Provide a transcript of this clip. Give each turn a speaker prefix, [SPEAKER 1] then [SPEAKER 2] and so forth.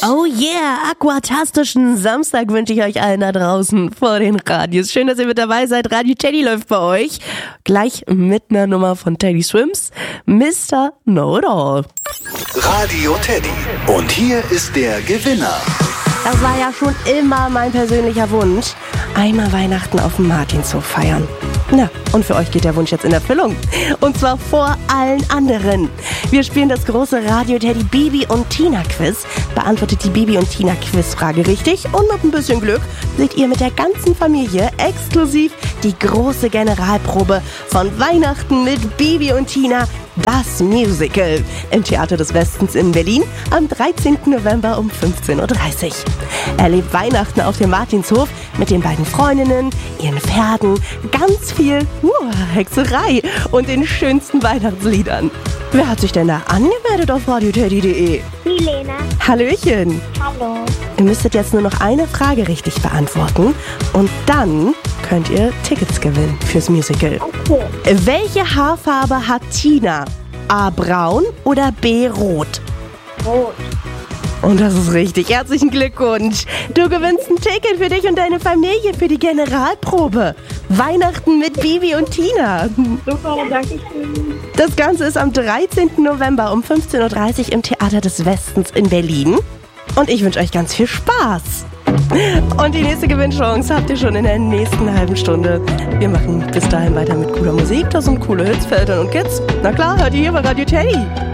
[SPEAKER 1] Oh yeah, aquatastischen Samstag wünsche ich euch allen da draußen vor den Radios. Schön, dass ihr mit dabei seid. Radio Teddy läuft bei euch. Gleich mit einer Nummer von Teddy Swims, Mr. Know-it-all.
[SPEAKER 2] Radio Teddy. Und hier ist der Gewinner.
[SPEAKER 1] Das war ja schon immer mein persönlicher Wunsch. Einmal Weihnachten auf dem Martinshof feiern. Na, und für euch geht der Wunsch jetzt in Erfüllung. Und zwar vor allen anderen. Wir spielen das große Radio Teddy Bibi und Tina Quiz. Beantwortet die Bibi und Tina Quizfrage richtig und mit ein bisschen Glück seht ihr mit der ganzen Familie exklusiv die große Generalprobe von Weihnachten mit Bibi und Tina, das Musical, im Theater des Westens in Berlin am 13. November um 15.30 Uhr. Erlebt Weihnachten auf dem Martinshof mit den beiden Freundinnen, ihren Pferden, ganz viel Hexerei und den schönsten Weihnachtsliedern. Wer hat sich denn da angemeldet auf radioteddy.de?
[SPEAKER 3] Milena.
[SPEAKER 1] Hallöchen.
[SPEAKER 3] Hallo.
[SPEAKER 1] Ihr müsstet jetzt nur noch eine Frage richtig beantworten und dann könnt ihr Tickets gewinnen fürs Musical.
[SPEAKER 3] Okay.
[SPEAKER 1] Welche Haarfarbe hat Tina? A. braun oder B. rot?
[SPEAKER 3] Rot.
[SPEAKER 1] Und das ist richtig. Herzlichen Glückwunsch. Du gewinnst ein Ticket für dich und deine Familie für die Generalprobe. Weihnachten mit Bibi und Tina.
[SPEAKER 3] Super, danke schön.
[SPEAKER 1] Das Ganze ist am 13. November um 15.30 Uhr im Theater des Westens in Berlin. Und ich wünsche euch ganz viel Spaß. Und die nächste Gewinnchance habt ihr schon in der nächsten halben Stunde. Wir machen bis dahin weiter mit cooler Musik. Da sind coole Hits für Eltern und Kids. Na klar, hört ihr hier bei Radio Teddy.